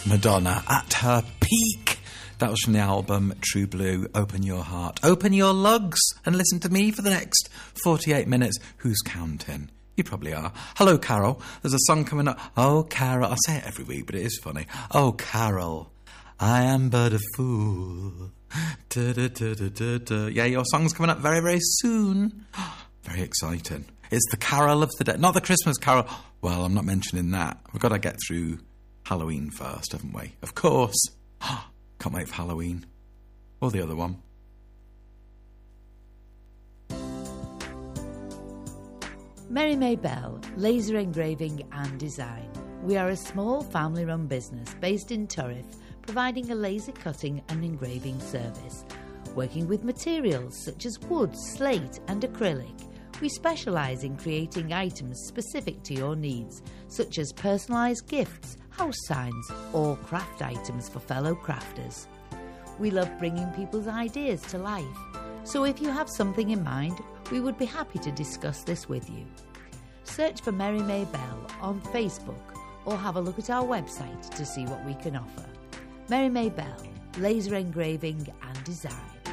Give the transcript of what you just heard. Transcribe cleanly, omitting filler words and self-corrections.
Madonna at her peak. That was from the album True Blue. Open your heart, open your lugs, and listen to me for the next 48 minutes. Who's counting? You probably are. Hello, Carol. There's a song coming up. Oh, Carol. I say it every week, but it is funny. Oh, Carol, I am but a fool. Da, da, da, da, da, da. Yeah, your song's coming up very, very soon. Very exciting. It's the Carol of the Day. Not the Christmas Carol. Well, I'm not mentioning that. We've got to get through Halloween first, haven't we? Of course. Can't wait for Halloween. Or the other one. Mary May Bell, Laser Engraving and Design. We are a small family-run business based in Turriff, providing a laser cutting and engraving service. Working with materials such as wood, slate and acrylic, we specialise in creating items specific to your needs, such as personalised gifts, house signs or craft items for fellow crafters. We love bringing people's ideas to life, so if you have something in mind, we would be happy to discuss this with you. Search for Mary May Bell on Facebook or have a look at our website to see what we can offer. Mary May Bell, Laser Engraving and Design.